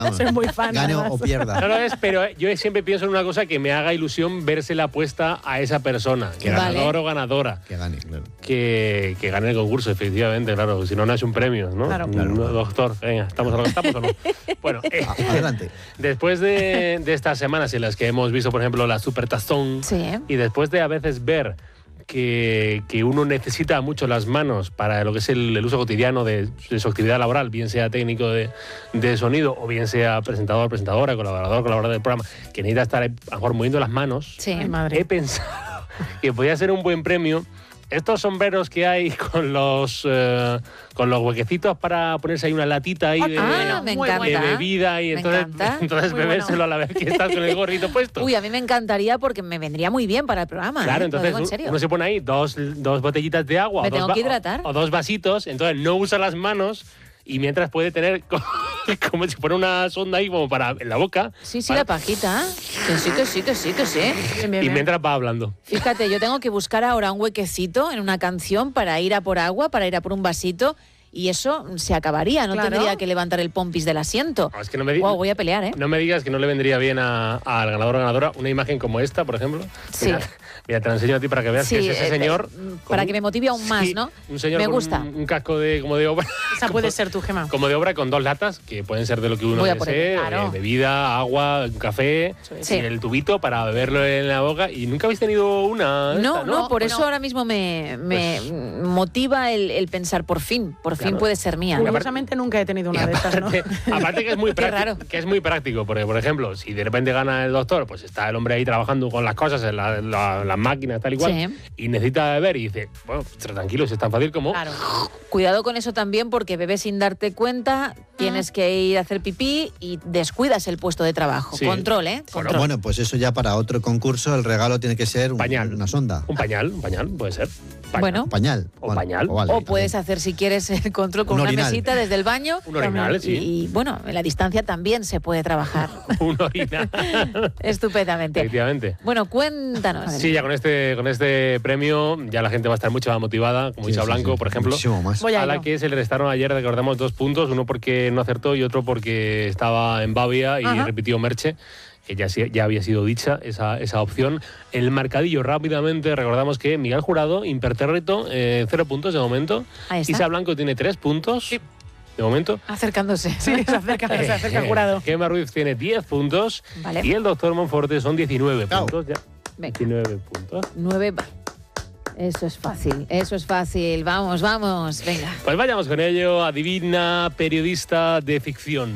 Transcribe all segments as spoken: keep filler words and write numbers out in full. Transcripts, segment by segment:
Soy muy fan. Gane o pierda. No lo es, pero yo siempre pienso en una cosa que me haga ilusión verse la apuesta a esa persona, que Vale. ganador o ganadora. Que gane, claro. Que, que gane el concurso, efectivamente, claro. Si no, no es un premio, ¿no? Claro. No, Claro. doctor, venga, ¿estamos a lo que estamos o no? Bueno, eh, A- Adelante. después de, de estas semanas en las que hemos visto, por ejemplo, la Supertazón, Sí. y después de a veces ver que, que uno necesita mucho las manos para lo que es el, el uso cotidiano de, de su actividad laboral, bien sea técnico de, de sonido o bien sea presentador, presentadora, colaborador, colaborador del programa, que necesita estar a lo mejor moviendo las manos, Sí. Ay, madre. he pensado que podía ser un buen premio estos sombreros que hay con los eh, con los huequecitos para ponerse ahí una latita ahí de, Ah, me muy de encanta. bebida y Me entonces, encanta. entonces Muy bebérselo bueno. a la vez que estás con el gorrito puesto. Uy, a mí me encantaría porque me vendría muy bien para el programa. Claro, ¿eh? Lo entonces digo en un- serio. uno se pone ahí dos, dos botellitas de agua Me o, dos tengo va- que hidratar. o, o dos vasitos, entonces no usa las manos y mientras puede tener co- como si fuera una sonda ahí como para en la boca. Sí, sí, para- la pajita. Que sí, que sí, que sí, que sí. Bien, bien, y bien. mientras va hablando. Fíjate, yo tengo que buscar ahora un huequecito en una canción para ir a por agua, para ir a por un vasito, y eso se acabaría. No Claro. tendría que levantar el pompis del asiento. No, es que no me, di- Wow, voy a pelear, ¿eh? no me digas que no le vendría bien a- al ganador o ganadora una imagen como esta, por ejemplo. Sí. Mira, mira, te la enseño a ti para que veas Sí, que es ese eh, señor. eh, con para un- que me motive aún más, sí, ¿no? Un señor Me con gusta. Un, un casco de, como de obra. Esa puede ser tu Gema. Como de obra con dos latas, que pueden ser de lo que uno Voy a por desee, ello, claro. eh, bebida, agua, un café, Sí. y el tubito para beberlo en la boca. ¿Y nunca habéis tenido una? No, esta, no, por no. eso ahora mismo me, me motiva el, el pensar, por fin, por fin Claro. puede ser mía. ¿no? Curiosamente nunca he tenido una de estas, ¿no? Aparte, aparte que es muy Qué práctico, raro. que es muy práctico, porque por ejemplo, si de repente gana el doctor, pues está el hombre ahí trabajando con las cosas, en la- la- las máquinas, tal y cual, Sí. y necesita beber y dice, bueno, pues, tranquilo, si es tan fácil como Claro. Cuidado con eso también porque bebes sin darte cuenta, tienes que ir a hacer pipí y descuidas el puesto de trabajo. Sí. Control, ¿eh? Bueno, Control. Bueno, pues eso ya para otro concurso, el regalo tiene que ser un- Pañal. una sonda. un pañal, un pañal, puede ser. Pañal. Bueno. Un pañal. O pañal. vale, O puedes también. hacer, si quieres, el control con Un una orinal. mesita desde el baño. Un orinal, Y- sí. Y, bueno, en la distancia también se puede trabajar Un orinal. estupendamente. Efectivamente. Bueno, cuéntanos. Sí, ya con este, con este premio ya la gente va a estar mucho más motivada, como Sí, Isa sí, Blanco, sí. por ejemplo. Muchísimo más. Voy a A la ello. que se le restaron ayer, recordamos, dos puntos, uno porque no acertó y otro porque estaba en Bavia y Ajá. repitió Merche, que ya, sí- ya había sido dicha esa, esa opción. El marcadillo rápidamente, recordamos que Miguel Jurado, impertérrito, eh, cero puntos de momento. Ahí está. Isa Blanco tiene tres puntos de momento. Acercándose. Sí, se acerca, se acerca el jurado. Gemma Ruiz tiene diez puntos Vale. y el doctor Monforte son diecinueve Cao. puntos. Ya. Venga. diecinueve puntos. Nueve. va. Eso es fácil, eso es fácil. Vamos, vamos. Venga. Pues vayamos con ello. Adivina, periodista de ficción.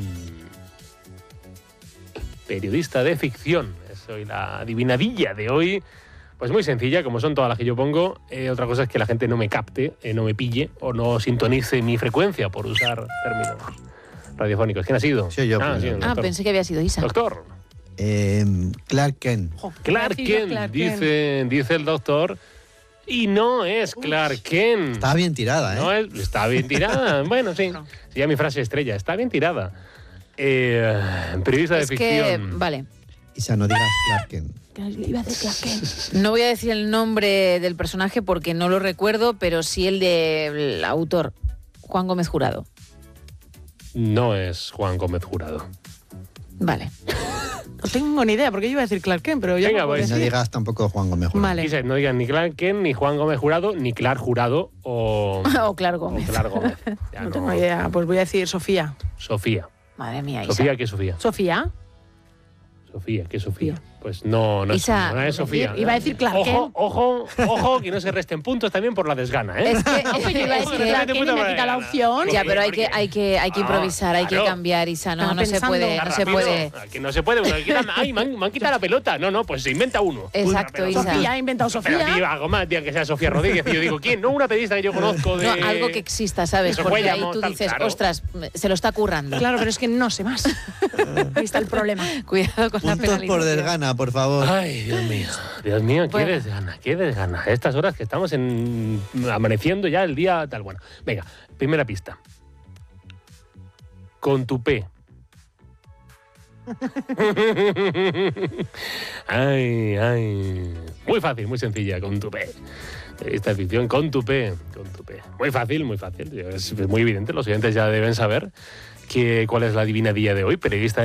Periodista de ficción. Es hoy la adivinadilla de hoy. Pues muy sencilla, como son todas las que yo pongo. Eh, otra cosa es que la gente no me capte, eh, no me pille o no sintonice mi frecuencia, por usar términos radiofónicos. ¿Quién ha sido? Sí, yo, Ah, primero. sí, el Ah, doctor. pensé que había sido Isa. Doctor. Eh, Clark Kent. Jo, Clark García, Kent, Clark Kent. dice, dice el doctor. Y no es Clark Kent. Estaba bien tirada, ¿eh? No es- está bien tirada. Bueno, sí. Sería mi frase estrella. Está bien tirada. Eh, periodista Es de que, ficción. vale. Isa, no digas Clark Kent. No voy a decir el nombre del personaje porque no lo recuerdo, pero sí el del autor, Juan Gómez Jurado. No es Juan Gómez Jurado. Vale. No tengo ni idea, porque yo iba a decir Clark Kent, pero ya Venga, no puedo pues. Y no decir. digas tampoco Juan Gómez Jurado. Vale. Dice, no digan ni Clark Kent, ni Juan Gómez Jurado, ni Clark Jurado o, O Clark o Gómez. Clark Gómez. Ya No no- tengo idea, pues voy a decir Sofía. Sofía. Madre mía, Isa. Sofía, ¿qué es Sofía? ¿Sofía? Sofía, ¿qué es Sofía? Pues no, no es, Isa, no es Sofía. Iba a decir Clark Ojo, Kent. ojo, ojo, que no se resten puntos también por la desgana, ¿eh? Es que, No, pues yo iba a Ojo, decir que Clark te Kent y puta me madre quita la gana. opción. ya, pero hay que, Porque- hay que, hay que Ah, improvisar, hay que claro. cambiar, Isa. No, Estaba no se pensando. puede, no se Rápido. puede. Que no se puede. Porque quitan- ay, me han, me han quitado la pelota. No, no, pues se inventa uno. Exacto, Pero- Isa. Sofía, ha inventado Pero Sofía. tío, algo más, tío, que sea Sofía Rodríguez. Y yo digo, ¿quién? No una periodista que yo conozco de... No, algo que exista, ¿sabes? Eso Porque fue, ahí llamó, tú tal, dices, claro. ostras, se lo está currando. Claro, pero es que no sé más. Ahí está el problema. Cuidado con la Puntos por penalización. desgana, por favor. Ay, Dios mío. Dios mío, qué Bueno. desgana, qué desgana. A estas horas que estamos en amaneciendo ya el día tal. Bueno, venga, primera pista. Con tu P. Ay, ay. Muy fácil, muy sencilla, con tu P. Esta ficción con tu P, con tu P. Muy fácil, muy fácil. Es muy evidente, los oyentes ya deben saber que, cuál es la adivinadilla de hoy, periodista